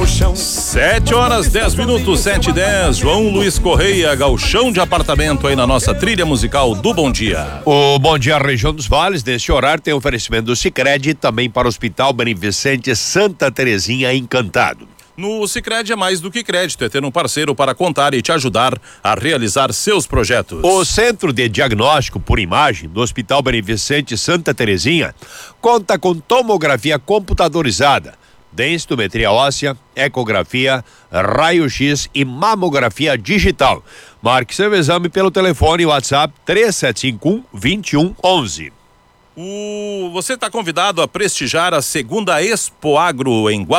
7h10, 7h10. João Luiz Correia, gauchão de apartamento aí na nossa trilha musical do Bom Dia. O Bom Dia Região dos Vales, neste horário, tem oferecimento do Sicredi, também para o Hospital Beneficente Santa Terezinha Encantado. No Sicredi é mais do que crédito, é ter um parceiro para contar e te ajudar a realizar seus projetos. O Centro de Diagnóstico por Imagem do Hospital Beneficente Santa Terezinha conta com tomografia computadorizada, densitometria óssea, ecografia, raio-x e mamografia digital. Marque seu exame pelo telefone WhatsApp 3751-2111. Você está convidado a prestigiar a segunda Expo Agro em